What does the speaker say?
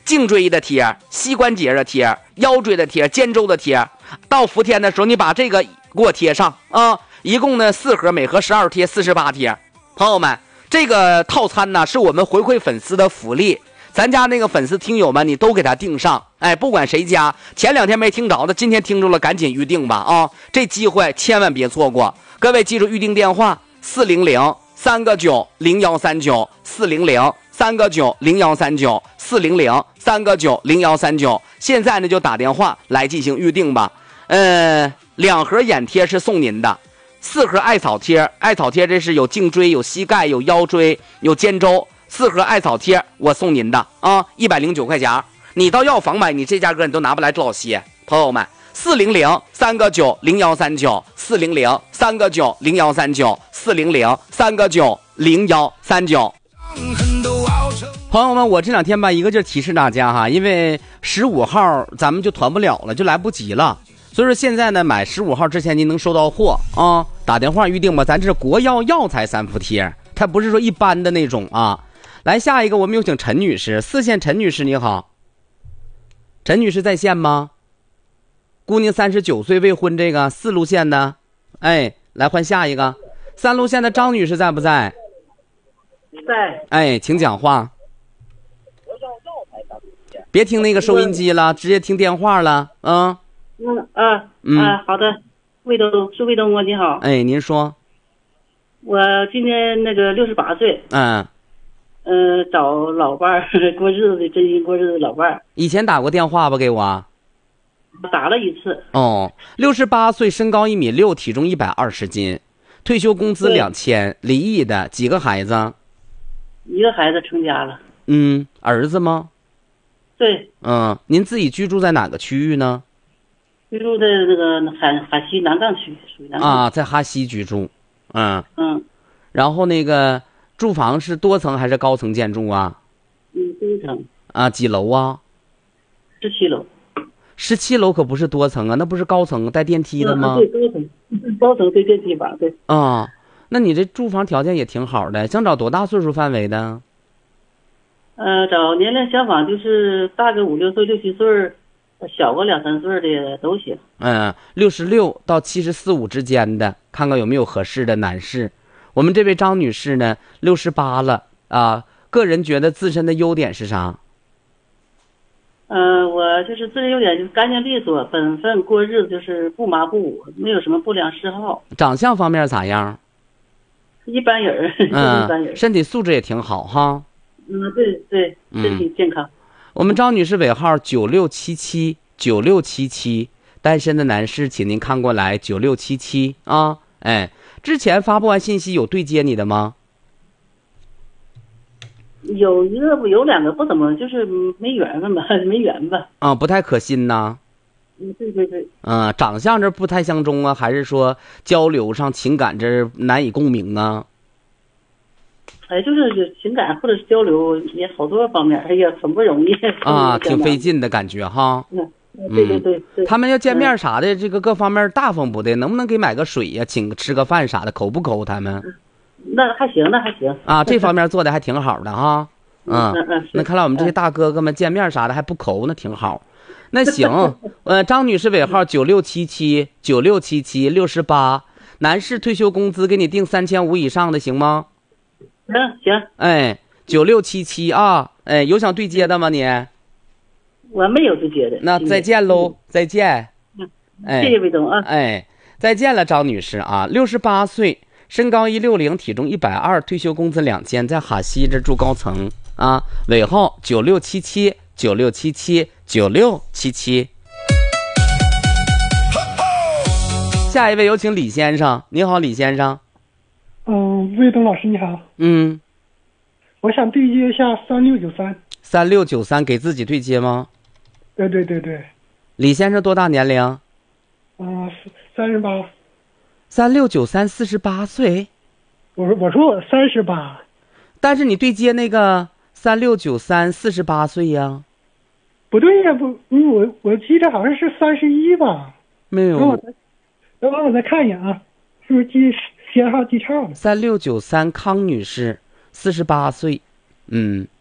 颈椎的贴、膝关节的贴、腰椎的贴、肩周的贴。到伏天的时候，你把这个给我贴上啊！一共呢4盒，每盒12贴，48贴。朋友们，这个套餐呢是我们回馈粉丝的福利，咱家那个粉丝听友们，你都给他订上。哎，不管谁家，前2天没听着的，今天听着了，赶紧预定吧啊！这机会千万别错过。各位记住预定电话：400-3个9-0139，400-3个9-0139，400-3个9-0139。现在呢就打电话来进行预定吧。2盒眼贴是送您的，4盒艾草贴，艾草贴这是有颈椎、有膝盖、有腰椎、有肩周，4盒艾草贴我送您的啊，109块钱。你到药房买，你这价格你都拿不来老些。朋友们，400-3个9-0139，400-3个9-0139，400-3个9-0139。朋友们，我这2天吧，一个劲儿提示大家哈，因为15号咱们就团不了了，就来不及了。所以说现在呢，买15号之前您能收到货啊，打电话预定吧。咱这是国药药材3伏贴，它不是说一般的那种啊。来下一个，我们有请陈女士，4线陈女士你好。陈女士在线吗？姑娘39岁未婚，这个4路线的。哎，来换下一个3路线的张女士在不在？ 在。 哎，请讲话。别听那个收音机了，直接听电话了。好的。魏东哥你好。 哎，您说。 我今年那个68岁。找老伴儿过日子，真心过日子老伴儿。 以前打过电话吧给我？ 打了一次。 哦，68岁，身高1.6米，体重120斤，退休工资2000，离异的，几个孩子？ 一个孩子成家了。 儿子吗？ 对。 您自己居住在哪个区域呢？ 居住在那个哈西南岗区，属于南岗。 在哈西居住。然后那个住房是多层还是高层建筑啊？ 多层。 几楼啊 ？17楼。 17楼可不是多层啊，那不是高层带电梯的吗？ 对，高层对电梯吧，对。 那你这住房条件也挺好的，想找多大岁数范围的？ 找年龄相仿，就是大个5、6岁、6、7岁，小个2、3岁的都行。 66到74、5之间的，看看有没有合适的男士。我们这位张女士呢，68了啊，个人觉得自身的优点是啥？ 我就是自身优点就是干净利索、本分，过日子就是不麻不舞，没有什么不良嗜好。 长相方面咋样？ 一般人。一般人。 身体素质也挺好哈。 对，身体健康。 我们张女士尾号9677，9677，单身的男士请您看过来9677啊。之前发布完信息有对接你的吗？ 有2个不怎么，就是没缘分吧，没缘吧。 不太可信呐。 对。 长相这不太相中啊，还是说交流上情感这难以共鸣啊？ 就是情感或者是交流也好多方面，也很不容易挺费劲的感觉哈。 对。 他们要见面啥的，这个各方面大方不的，能不能给买个水呀，请吃个饭啥的，口不抠他们？ 那还行。 这方面做的还挺好的哈。那看来我们这些大哥哥们见面啥的还不抠，那挺好。那行，张女士尾号9677，9677，68，男士退休工资给你定3500以上的行吗？ 行。 9677啊，有想对接的吗你？ 我没有对接的。 那再见喽，再见。 谢谢魏总啊。 再见了，张女士啊，68岁，身高160，体重120，退休工资2000，在哈西这住高层啊，尾号9677，9677，9677。下一位有请李先生，你好，李先生。 魏东老师你好。我想对接一下3693。 3693给自己对接吗？ 对。 李先生多大年龄 ？38。 3693 48岁。 我说我38。 但是你对接那个3693 48岁呀？ 不对呀，因为我记得好像是31吧。 没有。 等会我再看一眼啊，是不是编号记错了？ 3693康女士，48岁。